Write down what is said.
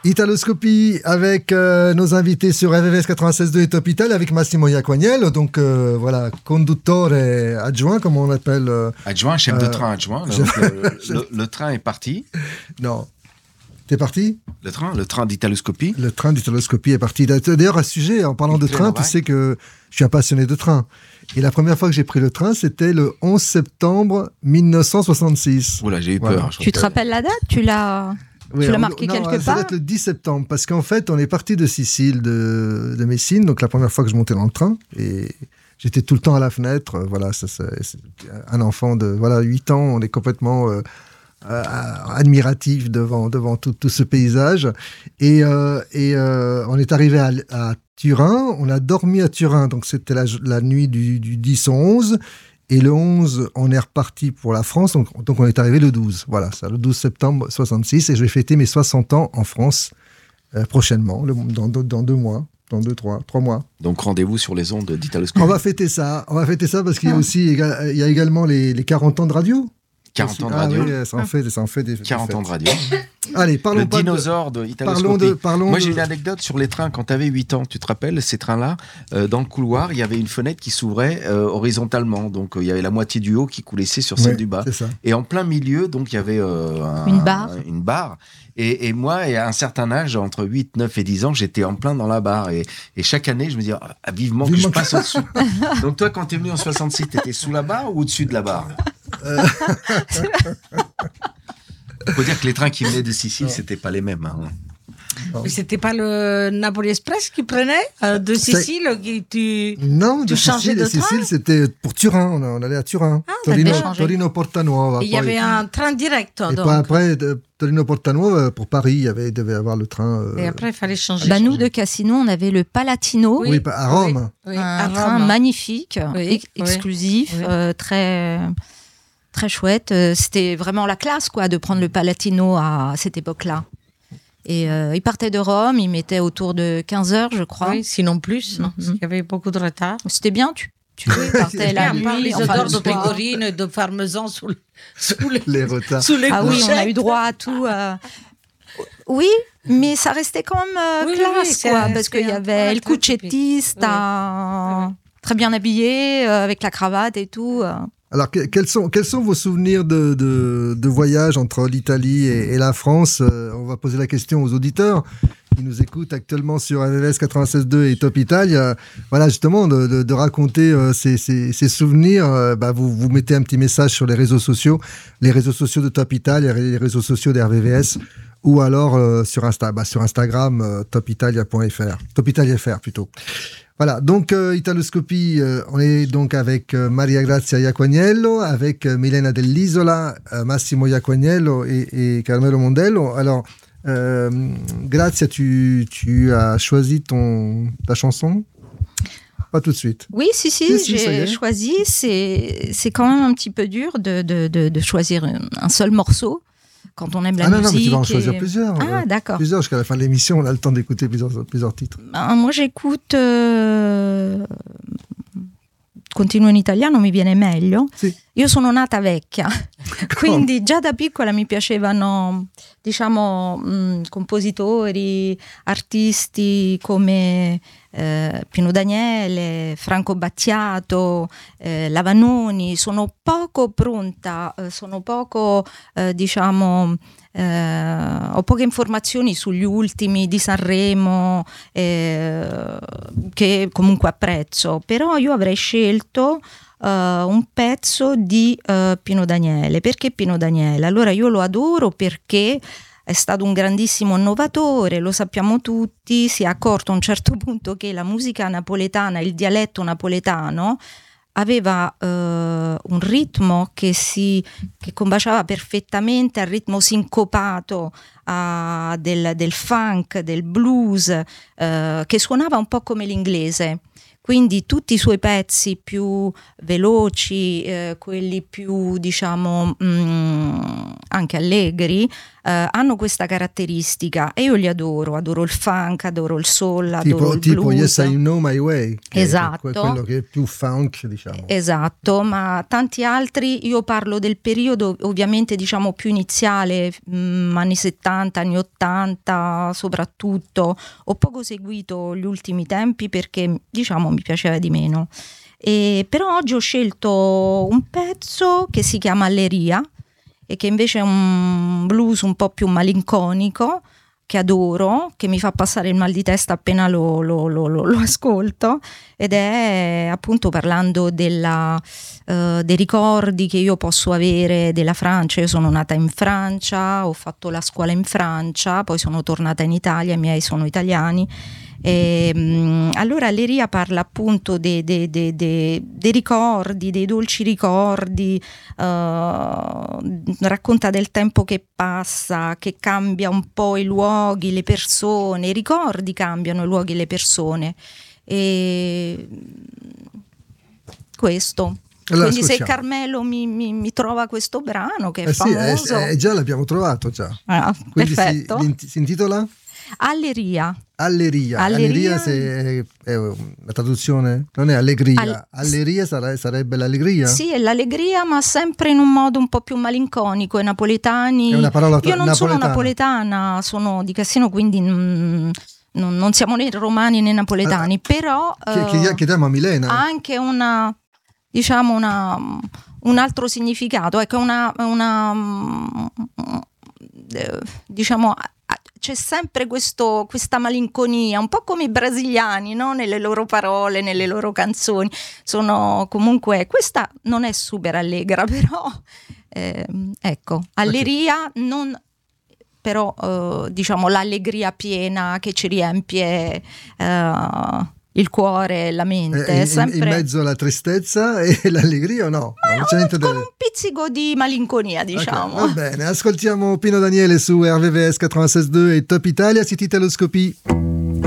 Italoscopie avec nos invités sur RVVS 96.2 et Top Italia avec Massimo Iaquagnello, donc voilà, conduttore adjoint, comme on l'appelle. Adjoint, chef de train adjoint. Donc, le train est parti. Non. T'es parti ? Le train d'Italoscopie. Le train d'Italoscopie est parti. D'ailleurs, à ce sujet, en parlant de train, tu sais que je suis un passionné de train. Et la première fois que j'ai pris le train, c'était le 11 septembre 1966. Oula, j'ai eu peur. Tu te rappelles la date ? Tu l'as marqué quelque part ? Ça va être le 10 septembre, parce qu'en fait, on est parti de Sicile, de Messine, donc la première fois que je montais dans le train, et j'étais tout le temps à la fenêtre. Voilà, c'est un enfant de 8 ans, on est complètement admiratif devant tout ce paysage. Et on est arrivé à Turin, on a dormi à Turin, donc c'était la nuit du 10 au 11, et le 11, on est reparti pour la France, donc on est arrivé le 12, voilà, ça, le 12 septembre 66, et je vais fêter mes 60 ans en France prochainement, dans 2 mois, dans 3 mois. Donc rendez-vous sur les ondes d'Italoscopie. On va fêter ça parce qu'il y a aussi, il y a également les 40 ans de radio. 40 ans de radio. Oui, ça en fait des 40 ans de radio. Allez, parlons le dinosaure de Italoscopie. Moi, j'ai une anecdote sur les trains. Quand tu avais 8 ans, tu te rappelles, ces trains-là, dans le couloir, il y avait une fenêtre qui s'ouvrait horizontalement. Donc, il y avait la moitié du haut qui coulait sur celle du bas. C'est ça. Et en plein milieu, donc, il y avait une barre. Et moi, à un certain âge, entre 8, 9 et 10 ans, j'étais en plein dans la barre. Et chaque année, je me disais, vivement que je passe au-dessus. Donc, toi, quand tu es venu en 66, tu étais sous la barre ou au-dessus de la barre ? Faut dire que les trains qui venaient de Sicile, c'était pas les mêmes. Hein. Mais c'était pas le Napoli Express qui prenait de Sicile Non, tu changeais de train. Sicile, c'était pour Turin. On allait à Turin. Torino Porta Nuova. Il y avait un train direct. Et donc. après, Torino Porta Nuova, pour Paris, il devait avoir le train. Et après, il fallait changer. Nous, de Cassino, on avait le Palatino. Oui, à Rome. Oui, un train magnifique, exclusif, très... Très chouette. C'était vraiment la classe, quoi, de prendre le Palatino à cette époque-là. Et il partait de Rome, il mettait autour de 15 heures, je crois. Oui, sinon plus, parce qu'il y avait beaucoup de retard. C'était bien, tu partais la nuit. Les odeurs de pécorine, de parmesan sous les retards. Sous les oui, on a eu droit à tout. Oui, mais ça restait quand même classe, quoi, parce qu'il y avait le cuccettista, très bien habillé, avec la cravate et tout. Alors, quels sont vos souvenirs de voyage entre l'Italie et la France ? On va poser la question aux auditeurs qui nous écoutent actuellement sur RVVS 96.2 et Top Italia. Voilà, justement, de raconter ces souvenirs. Vous mettez un petit message sur les réseaux sociaux de Top Italia, les réseaux sociaux d'RVVS, ou alors sur Instagram, topitalia.fr. Topitalia.fr plutôt. Voilà, donc Italoscopie, on est donc avec Maria Grazia Iaquagnello, avec Milena dell'Isola, Massimo Iaquagnello et Carmelo Mondello. Alors, Grazia, tu as choisi ta chanson ? Pas tout de suite. Oui, si, j'ai choisi. C'est quand même un petit peu dur de choisir un seul morceau. Quand on aime la musique. Non, mais tu vas en choisir plusieurs. Ah, d'accord. Plusieurs, jusqu'à la fin de l'émission, on a le temps d'écouter plusieurs titres. Moi, j'écoute Continuo in italiano, mi viene meglio. Sì. Io sono nata vecchia, quindi già da piccola mi piacevano, compositori, artisti come Pino Daniele, Franco Battiato, Lavanoni. Sono poco pronta, ho poche informazioni sugli ultimi di Sanremo, che comunque apprezzo, però io avrei scelto un pezzo di Pino Daniele. Perché Pino Daniele? Allora, io lo adoro perché è stato un grandissimo innovatore, lo sappiamo tutti. Si è accorto a un certo punto che la musica napoletana, il dialetto napoletano, aveva un ritmo che combaciava perfettamente al ritmo sincopato del funk, del blues, che suonava un po' come l'inglese. Quindi tutti i suoi pezzi più veloci, quelli più anche allegri, hanno questa caratteristica e io li adoro il funk, adoro il soul, adoro il blues. Tipo Yes I Know My Way, esatto. quello che è più funk, diciamo. Esatto, ma tanti altri, io parlo del periodo ovviamente diciamo più iniziale, anni 70, anni 80 soprattutto. Ho poco seguito gli ultimi tempi perché diciamo mi piaceva di meno. Però oggi ho scelto un pezzo che si chiama Alleria e che invece è un blues un po' più malinconico, che adoro, che mi fa passare il mal di testa appena lo ascolto, ed è appunto parlando dei ricordi che io posso avere della Francia. Io sono nata in Francia, ho fatto la scuola in Francia, poi sono tornata in Italia, i miei sono italiani. Allora Alleria parla appunto dei ricordi, dei dolci ricordi, racconta del tempo che passa, che cambia un po' i luoghi, le persone, i ricordi cambiano i luoghi e le persone, e questo. Allora, quindi ascoltiamo. se Carmelo mi trova questo brano che è famoso, già l'abbiamo trovato già. Quindi perfetto. si intitola? Alleria. Alleria se è una traduzione, non è allegria. Alleria sarebbe l'allegria? Sì, è l'allegria, ma sempre in un modo un po' più malinconico. I napoletani. È una parola io non sono napoletana, sono di Cassino, quindi non siamo né romani né napoletani, però che diamo a Milena. Ha anche un altro significato, ecco, diciamo c'è sempre questa malinconia, un po' come i brasiliani, no? Nelle loro parole, nelle loro canzoni. Sono comunque, questa non è super allegra, però ecco, Alleria non, però diciamo l'allegria piena che ci riempie il cuore e la mente. Sempre in mezzo alla tristezza e l'allegria o no? Con un pizzico di malinconia, diciamo. Okay, va bene, ascoltiamo Pino Daniele su RVVS 96.2 e Top Italia, City Telescopie.